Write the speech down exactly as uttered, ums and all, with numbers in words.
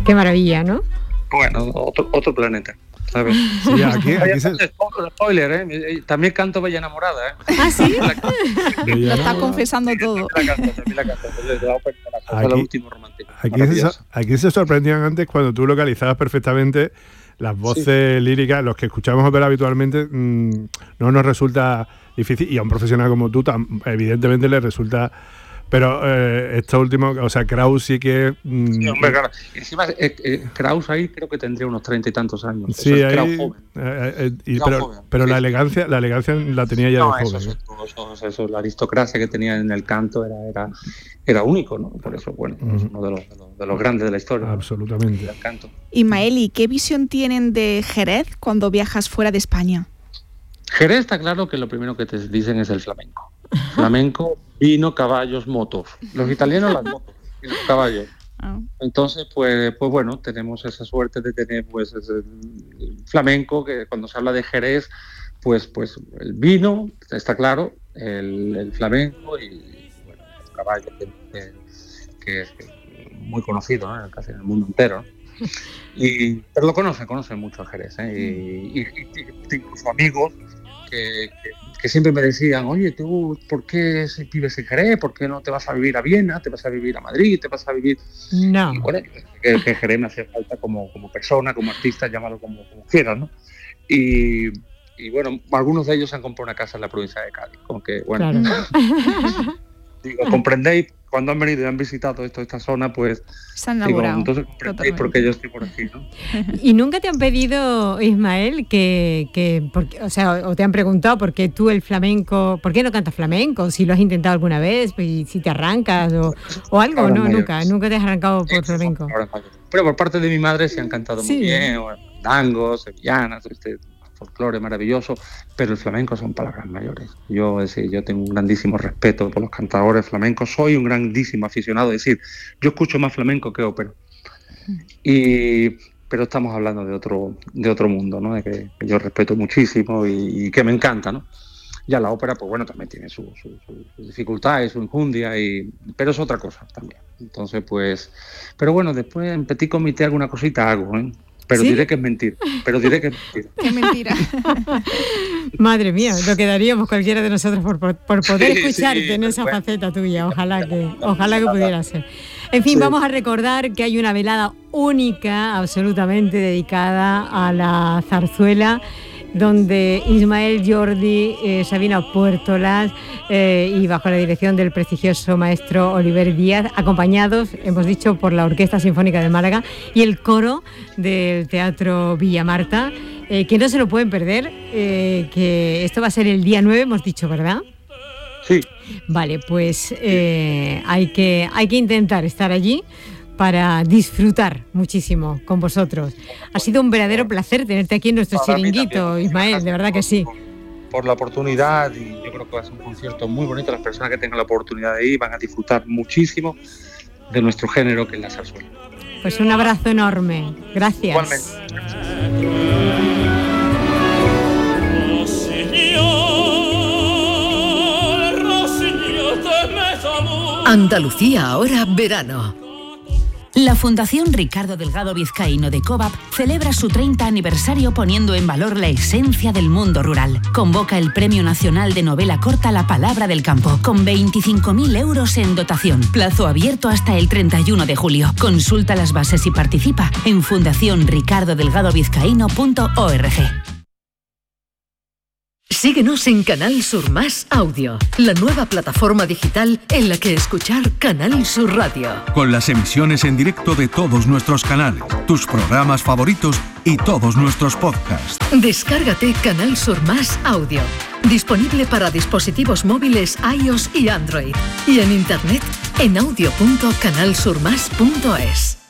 Qué maravilla, ¿no? Bueno, otro, otro planeta, ¿sabes? Sí, aquí, aquí se... Spoiler, ¿eh? También canto Bella Enamorada, ¿eh? ¿Ah, sí? Lo está confesando todo. También la canto, también la canto. Desde la ópera, la cosa, Aquí, el último romántico. Aquí se, aquí se sorprendían antes cuando tú localizabas perfectamente las voces sí. líricas. Los que escuchamos ópera habitualmente mmm, no nos resulta difícil, y a un profesional como tú tam, evidentemente le resulta. Pero eh, esto último, o sea, Kraus sí que... Mmm, sí, hombre, claro. Encima, eh, eh, Kraus ahí creo que tendría unos treinta y tantos años. Sí, eso es ahí... Kraus joven. Eh, eh, y, Kraus pero joven. pero sí, la sí. elegancia la elegancia la tenía ya no, de joven. Eso, eso, eso, eso, eso, la aristocracia que tenía en el canto era, era, era único, ¿no? Por eso, bueno, uh-huh. es uno de los, de, los, de los grandes de la historia. Absolutamente. ¿no? El canto. Ismael, ¿y qué visión tienen de Jerez cuando viajas fuera de España? Jerez está claro que lo primero que te dicen es el flamenco. Flamenco, vino, caballos, motos. Los italianos las motos y los caballos. Oh. Entonces, pues, pues bueno, tenemos esa suerte de tener pues ese flamenco, que cuando se habla de Jerez, pues, pues el vino, está claro, el, el flamenco y bueno, los caballos, que, que es muy conocido, ¿no? Casi en el mundo entero, ¿no? Y, pero lo conocen, conocen mucho a Jerez, ¿eh? y, y, y incluso amigos que, que, que siempre me decían, oye, tú, ¿por qué vives en Jerez? ¿Por qué no te vas a vivir a Viena? ¿Te vas a vivir a Madrid? ¿Te vas a vivir...? No. Y bueno, que, que Jerez me hace falta como, como persona, como artista, llámalo como, como quieras, ¿no? Y, y bueno, algunos de ellos han comprado una casa en la provincia de Cádiz, como que, bueno... Claro. Digo, comprendéis, cuando han venido y han visitado esto, esta zona, pues... Se han enamorado. Entonces comprendéis por qué yo estoy por aquí, ¿no? ¿Y nunca te han pedido, Ismael, que, que porque, o sea, o te han preguntado por qué tú el flamenco, por qué no cantas flamenco, si lo has intentado alguna vez, pues, si te arrancas o, o algo? Ahora no, mayores. nunca, nunca te has arrancado por sí, flamenco. Pero por parte de mi madre se han cantado sí. muy bien, o tangos, sevillanas, este... folclore maravilloso, pero el flamenco son palabras mayores. Yo, es decir, yo tengo un grandísimo respeto por los cantadores flamencos, soy un grandísimo aficionado, es decir, yo escucho más flamenco que ópera. Y, pero estamos hablando de otro, de otro mundo, ¿no? De que, que yo respeto muchísimo y, y que me encanta, ¿no? Ya la ópera, pues bueno, también tiene su, su, su, su dificultad y su enjundia, y, pero es otra cosa también. Entonces, pues, pero bueno, después en petit comité alguna cosita hago, ¿eh? Pero ¿sí? diré que es mentira. Pero diré que es mentira. ¡Qué mentira! Madre mía, lo que daríamos cualquiera de nosotros por, por, por poder sí, escucharte sí, en esa bueno. faceta tuya. Ojalá que, ojalá que pudiera ser. En fin, sí. vamos a recordar que hay una velada única, absolutamente dedicada a la zarzuela, donde Ismael Jordi, eh, Sabina Puertolas eh, y bajo la dirección del prestigioso maestro Oliver Díaz, acompañados, hemos dicho, por la Orquesta Sinfónica de Málaga y el coro del Teatro Villamarta, eh, que no se lo pueden perder, eh, que esto va a ser el día nueve, hemos dicho, ¿verdad? Sí. Vale, pues eh, hay que, hay que intentar estar allí para disfrutar muchísimo con vosotros. Ha sido un verdadero placer tenerte aquí en nuestro Para chiringuito, Ismael, de verdad que sí. Por, por la oportunidad, y yo creo que va a ser un concierto muy bonito. Las personas que tengan la oportunidad de ir van a disfrutar muchísimo de nuestro género, que es la zarzuela. Pues un abrazo enorme. Gracias. Igualmente. Andalucía ahora verano. La Fundación Ricardo Delgado Vizcaíno de COVAP celebra su treinta aniversario poniendo en valor la esencia del mundo rural. Convoca el Premio Nacional de Novela Corta La Palabra del Campo, con veinticinco mil euros en dotación. Plazo abierto hasta el treinta y uno de julio. Consulta las bases y participa en fundación ricardo delgado vizcaíno punto org. Síguenos en Canal Sur Más Audio, la nueva plataforma digital en la que escuchar Canal Sur Radio. Con las emisiones en directo de todos nuestros canales, tus programas favoritos y todos nuestros podcasts. Descárgate Canal Sur Más Audio, disponible para dispositivos móviles iOS y Android, y en internet en audio punto canal sur más punto es.